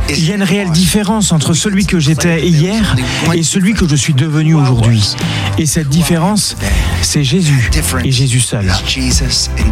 Il y a une réelle différence entre celui que j'étais hier et celui que je suis devenu aujourd'hui. Et cette différence, c'est Jésus et Jésus seul.